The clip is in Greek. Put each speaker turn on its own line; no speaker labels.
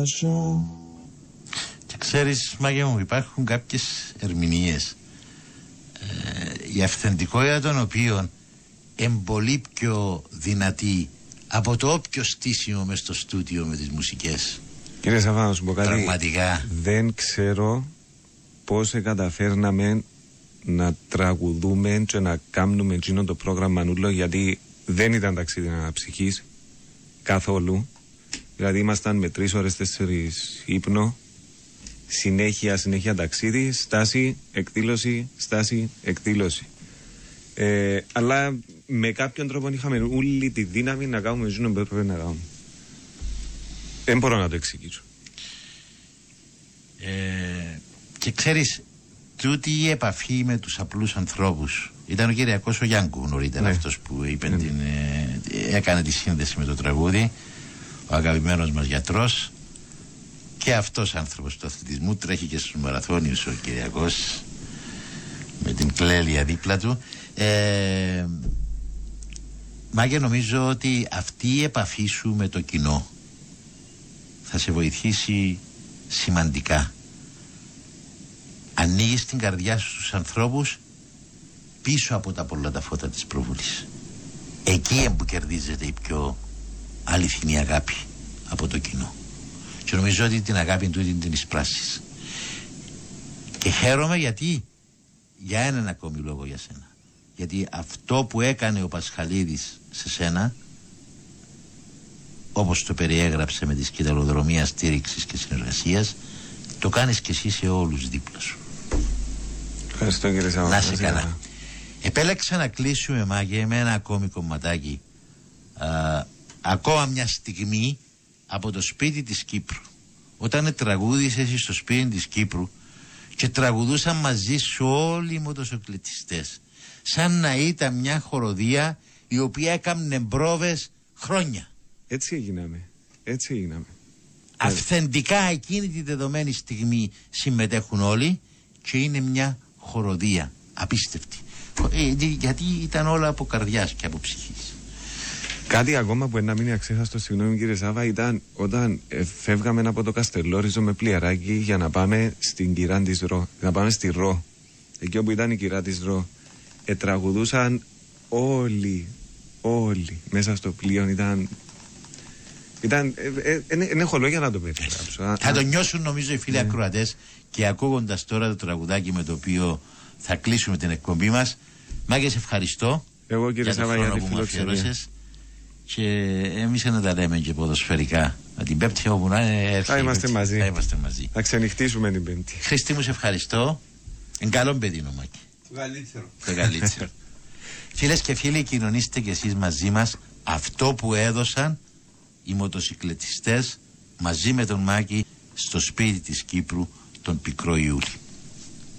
Και ξέρεις, Μάγια μου, υπάρχουν κάποιες ερμηνείες η αυθεντικότητα των οποίων εμπολεί πιο δυνατή από το όποιο στήσιμο μες στο στούντιο με τις μουσικές.
Κύριε Σαββά, να σου πω κάτι.
Πραγματικά
Δεν ξέρω πώς καταφέρναμε να τραγουδούμε και να κάνουμε εκείνο το πρόγραμμα νουλό, γιατί δεν ήταν ταξίδι αναψυχής καθόλου. Δηλαδή ήμασταν με 3 ώρες 4 ύπνο, συνέχεια ταξίδι, στάση, εκδήλωση, στάση, εκδήλωση. Αλλά με κάποιον τρόπο είχαμε όλη τη δύναμη να κάνουμε εκείνο που έπρεπε να κάνουμε. Δεν μπορώ να το εξηγήσω.
Και ξέρεις, τούτη η επαφή με τους απλούς ανθρώπους. Ήταν ο Κυριακός ο Γιάνκου νωρίτερα, αυτός που είπε έκανε τη σύνδεση με το τραγούδι, ο αγαπημένος μας γιατρός, και αυτός άνθρωπος του αθλητισμού, τρέχει και στους μαραθώνιους ο Κυριακός με την κλέλια δίπλα του. Μάγια, νομίζω ότι αυτή η επαφή σου με το κοινό θα σε βοηθήσει σημαντικά. Ανοίγεις την καρδιά σου στους ανθρώπους πίσω από τα πολλά τα φώτα της προβολής. Εκεί που κερδίζεται η πιο αληθινή αγάπη από το κοινό. Και νομίζω ότι την αγάπη του την εισπράσεις. Και χαίρομαι γιατί, για έναν ακόμη λόγο για σένα. Γιατί αυτό που έκανε ο Πασχαλίδης σε σένα, όπως το περιέγραψε με τη σκηταλοδρομία στήριξης και συνεργασίας, το κάνεις και εσύ σε όλους δίπλα σου.
Ευχαριστώ, κύριε Σαββά.
Να είσαι καλά. Επέλεξα να κλείσουμε, Μάγε, με ένα ακόμη κομματάκι. Ακόμα μια στιγμή από το σπίτι της Κύπρου. Όταν τραγούδησες εσύ στο σπίτι της Κύπρου και τραγουδούσαν μαζί σου όλοι οι μοτοσοκλετιστές, σαν να ήταν μια χοροδία η οποία έκανε πρόβες χρόνια.
Έτσι έγιναμε.
Αυθεντικά εκείνη τη δεδομένη στιγμή συμμετέχουν όλοι και είναι μια χοροδία απίστευτη. Γιατί ήταν όλα από καρδιάς και από ψυχής.
Κάτι ακόμα που να μείνει αξέχαστο, συγγνώμη κύριε Σάβα, ήταν όταν φεύγαμε από το Καστελόριζο με πλοιαράκι για να πάμε στην κυρά της Ρο, να πάμε στη Ρο, εκεί όπου ήταν η κυρά της Ρο. Τραγουδούσαν όλοι μέσα στο πλοίο. Δεν έχω λόγια να το περιγράψω.
Θα το νιώσουν νομίζω οι φίλοι ακροατές, και ακούγοντας τώρα το τραγουδάκι με το οποίο θα κλείσουμε την εκπομπή μας. Μάγκε, σε ευχαριστώ.
Εγώ, κύριε Σάβα, για τη φιλοξενία.
Και εμείς να τα λέμε και ποδοσφαιρικά. Την Πέμπτη όπου να έρθει.
Θα είμαστε μαζί. Θα ξενυχτήσουμε την Πέμπτη.
Χρήστη μου, σε ευχαριστώ. Εν καλό παιδί νομάκι. Το καλύτερο. Φίλες και φίλοι, κοινωνήστε και εσείς μαζί μας αυτό που έδωσαν οι μοτοσυκλετιστές μαζί με τον Μάκη στο σπίτι της Κύπρου τον πικρό Ιούλη.